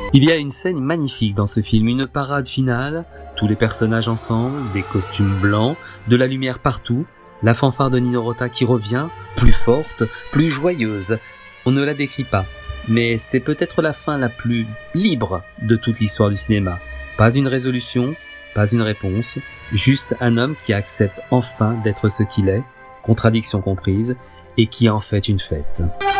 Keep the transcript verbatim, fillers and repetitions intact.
Il y a une scène magnifique dans ce film, une parade finale, tous les personnages ensemble, des costumes blancs, de la lumière partout, la fanfare de Nino Rota qui revient, plus forte, plus joyeuse. On ne la décrit pas, mais c'est peut-être la fin la plus libre de toute l'histoire du cinéma. Pas une résolution, pas une réponse, juste un homme qui accepte enfin d'être ce qu'il est, contradiction comprise, et qui en fait une fête.